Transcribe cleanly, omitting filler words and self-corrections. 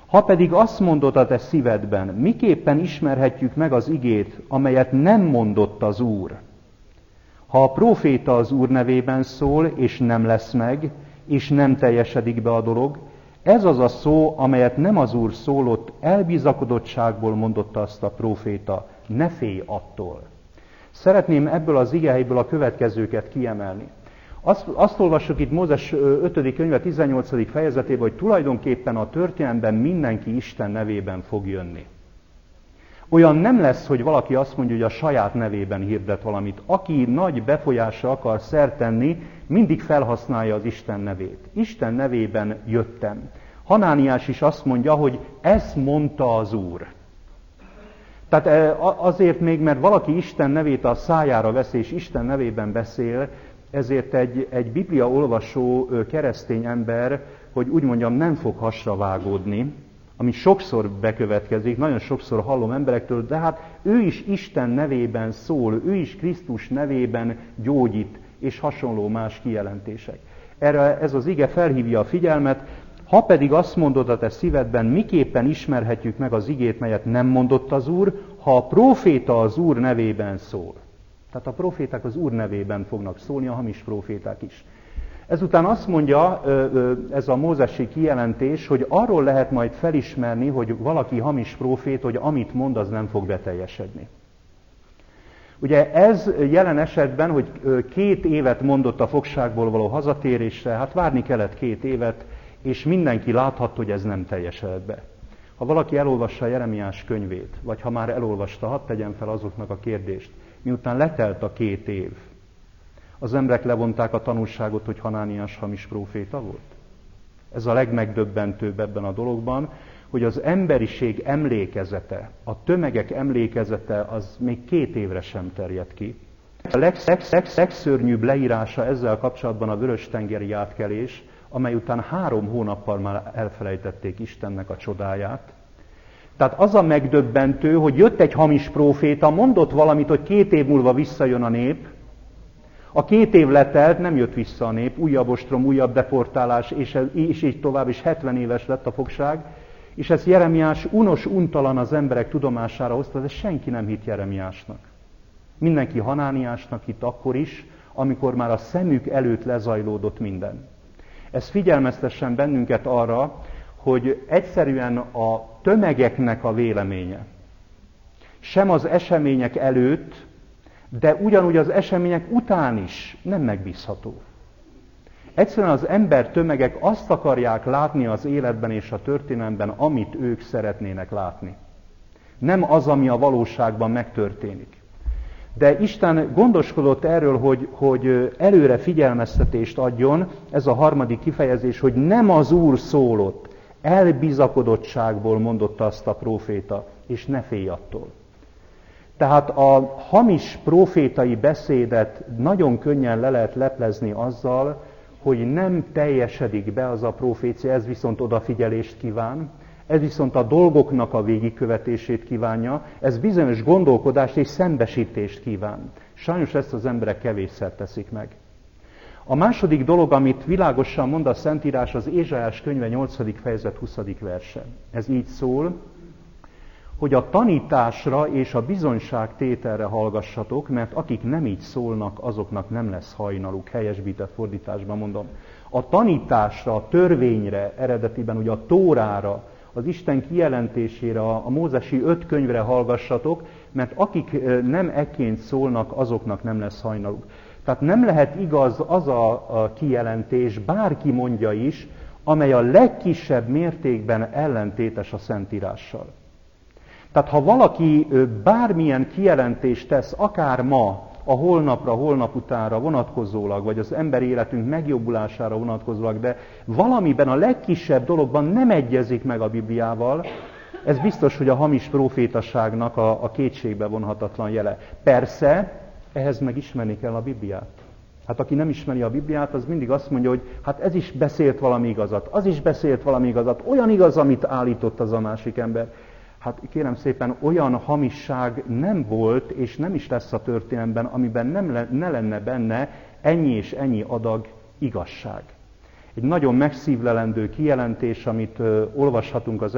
Ha pedig azt mondod a te szívedben, miképpen ismerhetjük meg az igét, amelyet nem mondott az Úr? Ha a próféta az Úr nevében szól, és nem lesz meg, és nem teljesedik be a dolog, ez az a szó, amelyet nem az Úr szólott, elbizakodottságból mondotta azt a próféta, ne félj attól. Szeretném ebből az igehelyből a következőket kiemelni. Azt olvassuk itt Mózes 5. könyve 18. fejezetében, hogy tulajdonképpen a történelemben mindenki Isten nevében fog jönni. Olyan nem lesz, hogy valaki azt mondja, hogy a saját nevében hirdet valamit. Aki nagy befolyásra akar szert tenni, mindig felhasználja az Isten nevét. Isten nevében jöttem. Hanániás is azt mondja, hogy ezt mondta az Úr. Tehát azért még, mert valaki Isten nevét a szájára veszi, és Isten nevében beszél, ezért egy Biblia olvasó keresztény ember, hogy úgy mondjam, nem fog hasra vágódni, ami sokszor bekövetkezik, nagyon sokszor hallom emberektől, de hát ő is Isten nevében szól, ő is Krisztus nevében gyógyít, és hasonló más kijelentések. Erre ez az ige felhívja a figyelmet, ha pedig azt mondod a te szívedben, miképpen ismerhetjük meg az igét, melyet nem mondott az Úr, ha a próféta az Úr nevében szól. Tehát a próféták az Úr nevében fognak szólni, a hamis próféták is. Ezután azt mondja ez a mózesi kijelentés, hogy arról lehet majd felismerni, hogy valaki hamis prófét, hogy amit mond, az nem fog beteljesedni. Ugye ez jelen esetben, hogy 2 évet mondott a fogságból való hazatérésre, hát várni kellett 2 évet, és mindenki láthatta, hogy ez nem teljesedett be. Ha valaki elolvassa Jeremiás könyvét, vagy ha már elolvasta, hadd tegyen fel azoknak a kérdést, miután letelt a 2 év, az emberek levonták a tanulságot, hogy Hanániás hamis próféta volt? Ez a legmegdöbbentőbb ebben a dologban, hogy az emberiség emlékezete, a tömegek emlékezete az még 2 évre sem terjed ki. A legszörnyűbb leírása ezzel kapcsolatban a Vörös-tengeri átkelés, amely után 3 hónappal már elfelejtették Istennek a csodáját. Tehát az a megdöbbentő, hogy jött egy hamis próféta, mondott valamit, hogy 2 év múlva visszajön a nép. A 2 év letelt, nem jött vissza a nép, újabb ostrom, újabb deportálás, és így tovább, és 70 éves lett a fogság. És ezt Jeremiás untalan az emberek tudomására hozta, de senki nem hitt Jeremiásnak. Mindenki Hanániásnak hitt akkor is, amikor már a szemük előtt lezajlódott minden. Ez figyelmeztessen bennünket arra, hogy egyszerűen a tömegeknek a véleménye sem az események előtt, de ugyanúgy az események után is nem megbízható. Egyszerűen az ember tömegek azt akarják látni az életben és a történelemben, amit ők szeretnének látni. Nem az, ami a valóságban megtörténik. De Isten gondoskodott erről, hogy előre figyelmeztetést adjon, ez a 3. kifejezés, hogy nem az Úr szólott, elbizakodottságból mondotta azt a próféta, és ne félj attól. Tehát a hamis prófétai beszédet nagyon könnyen le lehet leplezni azzal, hogy nem teljesedik be az a profécia, ez viszont odafigyelést kíván, ez viszont a dolgoknak a végigkövetését kívánja, ez bizonyos gondolkodást és szembesítést kíván. Sajnos ezt az emberek kevésszer teszik meg. A második dolog, amit világosan mond a Szentírás, az Ézsaiás könyve 8. fejezet 20. verse. Ez így szól, hogy a tanításra és a bizonyságtételre hallgassatok, mert akik nem így szólnak, azoknak nem lesz hajnaluk. Helyesbített fordításban mondom. A tanításra, a törvényre, eredetiben ugye a Tórára, az Isten kijelentésére, a mózesi 5 könyvre hallgassatok, mert akik nem ekként szólnak, azoknak nem lesz hajnaluk. Tehát nem lehet igaz az a kijelentés, bárki mondja is, amely a legkisebb mértékben ellentétes a Szentírással. Tehát ha valaki bármilyen kijelentést tesz, akár ma, a holnapra, holnap utánra vonatkozólag, vagy az emberi életünk megjobbulására vonatkozólag, de valamiben a legkisebb dologban nem egyezik meg a Bibliával, ez biztos, hogy a hamis prófétaságnak a kétségbe vonhatatlan jele. Persze, ehhez meg ismerni kell a Bibliát. Hát aki nem ismeri a Bibliát, az mindig azt mondja, hogy hát ez is beszélt valami igazat, az is beszélt valami igazat, olyan igaz, amit állított az a másik ember. Hát kérem szépen, olyan hamisság nem volt, és nem is lesz a történelemben, amiben ne lenne benne ennyi és ennyi adag igazság. Egy nagyon megszívlelendő kijelentés, amit olvashatunk az